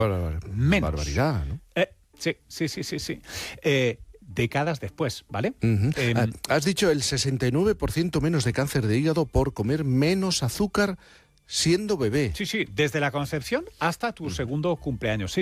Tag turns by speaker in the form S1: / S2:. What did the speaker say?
S1: Menos.
S2: Barbaridad, ¿no?
S1: Sí. Décadas después, ¿vale?
S2: Has dicho el 69% menos de cáncer de hígado por comer menos azúcar siendo bebé.
S1: Sí, desde la concepción hasta tu segundo cumpleaños. Sí.